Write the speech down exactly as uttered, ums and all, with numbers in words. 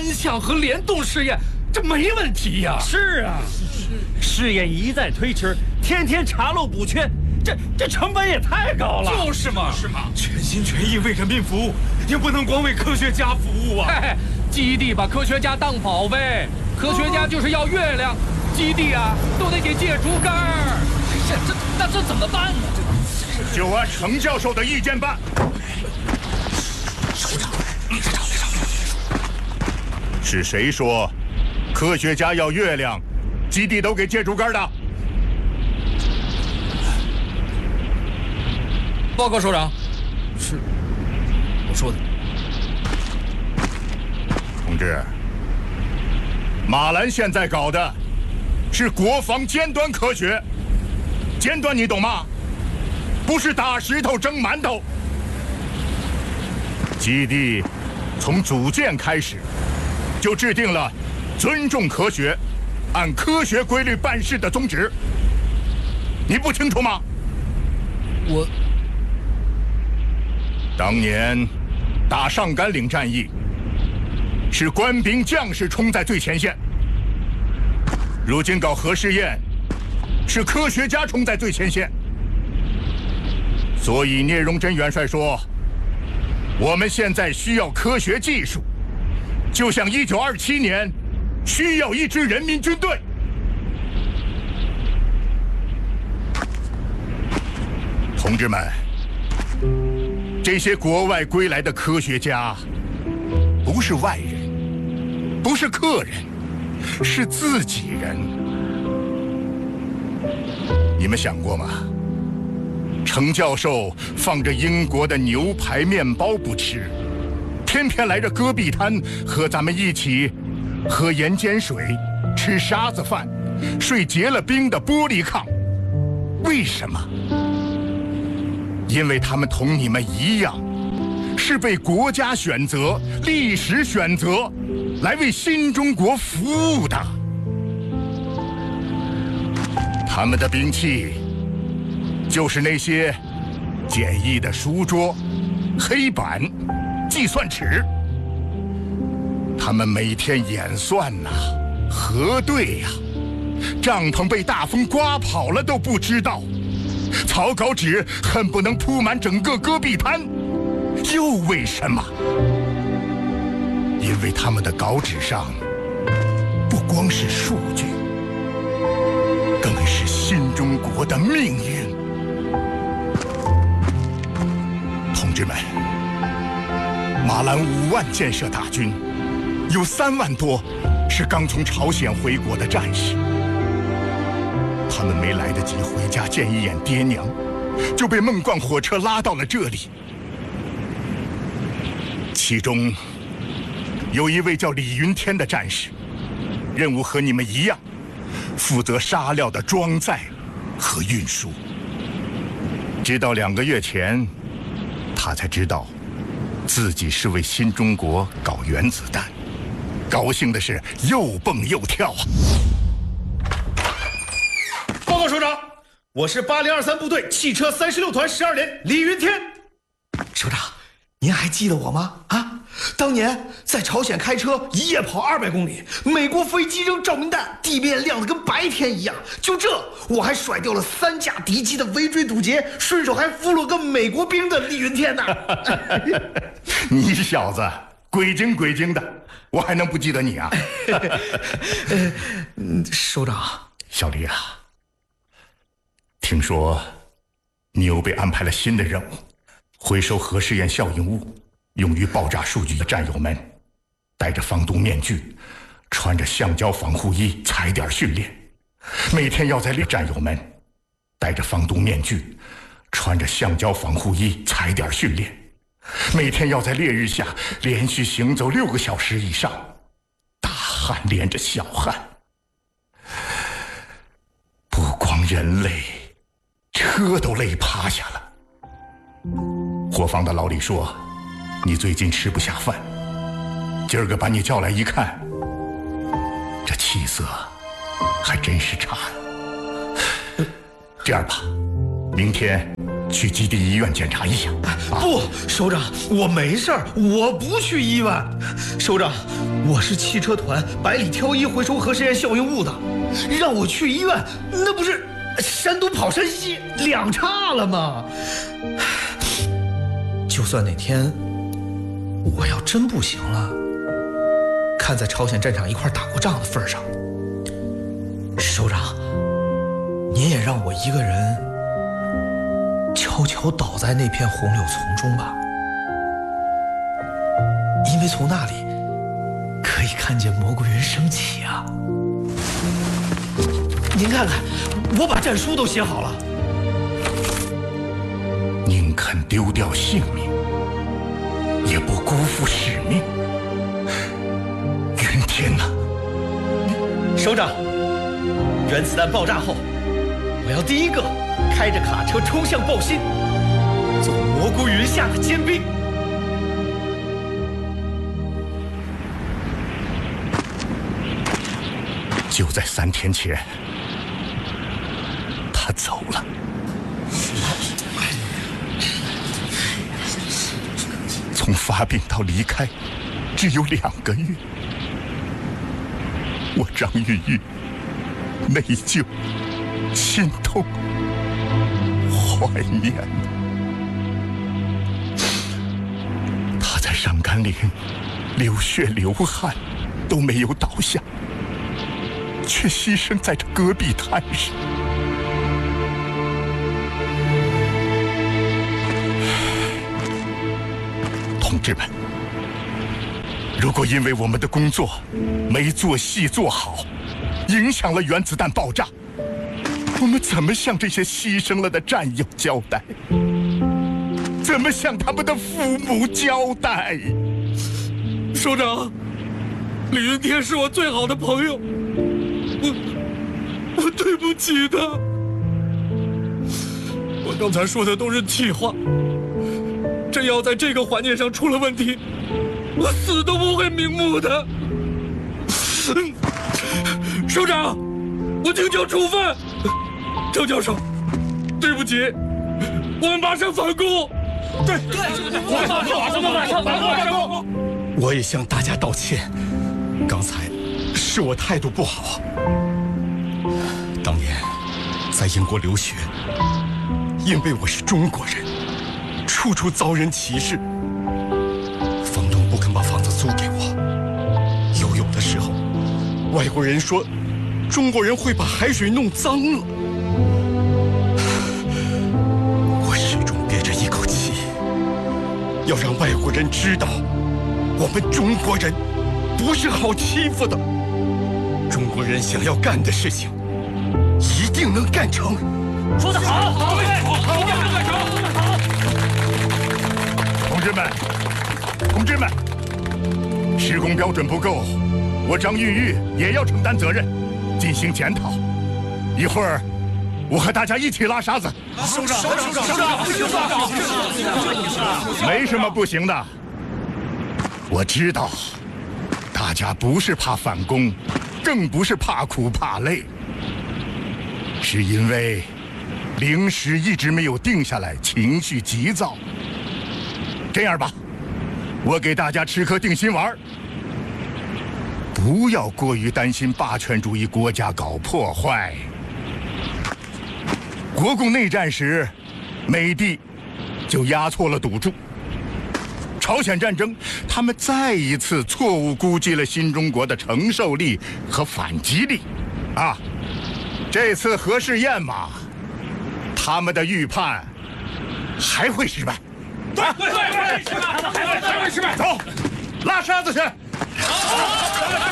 向和联动试验，这没问题呀。 是啊，试验一再推迟，天天查漏补缺，这这成本也太高了。 就是嘛，是嘛， 全心全意为人民服务，也不能光为科学家服务啊！ 嘿，基地把科学家当宝贝，科学家就是要月亮，基地啊都得给借竹竿儿。这这那这怎么办呢？这就按程教授的意见办。 首长，别吵，别吵， 是谁说科学家要月亮，基地都给借竹竿的？ 报告首长，是我说的。 同志，马兰现在搞的是国防尖端科学，尖端你懂吗？不是打石头蒸馒头。基地从组建开始就制定了尊重科学、按科学规律办事的宗旨，你不清楚吗？ 我当年打上甘岭战役，是官兵将士冲在最前线；如今搞核试验，是科学家冲在最前线。所以聂荣臻元帅说，我们现在需要科学技术，就像一九二七年需要一支人民军队。同志们，这些国外归来的科学家不是外人，不是客人，是自己人。你们想过吗？程教授放着英国的牛排面包不吃，偏偏来这戈壁滩和咱们一起喝盐碱水，吃沙子饭，睡结了冰的玻璃炕。为什么？因为他们同你们一样，是被国家选择、历史选择来为新中国服务的。他们的兵器就是那些简易的书桌、黑板、计算尺。他们每天演算呐、啊、核对呀、啊，帐篷被大风刮跑了都不知道，草稿纸恨不能铺满整个戈壁滩。又为什么？因为他们的稿纸上不光是数据，更是新中国的命运。同志们，马兰五万建设大军，有三万多是刚从朝鲜回国的战士。他们没来得及回家见一眼爹娘，就被孟冠火车拉到了这里。其中有一位叫李云天的战士，任务和你们一样，负责沙料的装载和运输。直到两个月前，他才知道自己是为新中国搞原子弹，高兴的是又蹦又跳啊！ 报告首长，我是八零二三部队汽车三十六团十二连李云天。 首长，您还记得我吗？啊，当年在朝鲜开车一夜跑二百公里，美国飞机扔照明弹，地面亮得跟白天一样。就这，我还甩掉了三架敌机的围追堵截，顺手还俘虏个美国兵的李云天呢。 你小子鬼精鬼精的，我还能不记得你啊？ 首长， 小李啊，听说你又被安排了新的任务，回收核试验效应物，用于爆炸数据的战友们，戴着防毒面具，穿着橡胶防护衣踩点训练。每天要在列战友们戴着防毒面具，穿着橡胶防护衣踩点训练。每天要在烈日下连续行走六个小时以上，大汗连着小汗。不光人累，车都累趴下了。伙房的老李说，你最近吃不下饭，今儿个把你叫来一看，这气色还真是差呀。这样吧，明天去基地医院检查一下。 不，首长，我没事儿，我不去医院。首长，我是汽车团百里挑一回收核试验效应物的，让我去医院，那不是山东跑山西两岔了吗？就算哪天我要真不行了，看在朝鲜战场一块打过仗的份上，首长，您也让我一个人悄悄倒在那片红柳丛中吧，因为从那里可以看见蘑菇云升起啊。您看看，我把战书都写好了。 宁肯丢掉性命，也不辜负使命。云天哪！ 首长，原子弹爆炸后，我要第一个开着卡车冲向爆心，做蘑菇云下的尖兵。 就在三天前，他走了。从发病到离开，只有两个月。我张玉玉内疚、心痛、怀念。他在上甘岭流血流汗，都没有倒下，却牺牲在这戈壁滩上。同志们，如果因为我们的工作没做细做好，影响了原子弹爆炸，我们怎么向这些牺牲了的战友交代？怎么向他们的父母交代？ 首长，李云天是我最好的朋友，我我对不起他。我刚才说的都是气话，真要在这个环节上出了问题，我死都不会瞑目的。首长，我请求处分。张教授，对不起，我们马上反攻。对对，我们马上马上马上反攻。 我也向大家道歉，刚才是我态度不好。当年在英国留学，因为我是中国人，处处遭人歧视。房东不肯把房子租给我，游泳的时候，外国人说中国人会把海水弄脏了。我始终憋着一口气，要让外国人知道，我们中国人不是好欺负的。中国人想要干的事情，一定能干成。 说得好，好，对，一定能干成。好， 同志们，同志们，施工标准不够，我张玉玉也要承担责任，进行检讨。一会儿，我和大家一起拉沙子。 首长，首长，首长，不行了， 没什么不行的。我知道，大家不是怕返工，更不是怕苦怕累，是因为零食一直没有定下来，情绪急躁。这样吧，我给大家吃颗定心丸，不要过于担心霸权主义国家搞破坏。国共内战时，美帝就押错了赌注。朝鲜战争，他们再一次错误估计了新中国的承受力和反击力，啊，这次核试验嘛，他们的预判还会失败。 对对对，失败，还会还会失败。 走，拉沙子去。 好。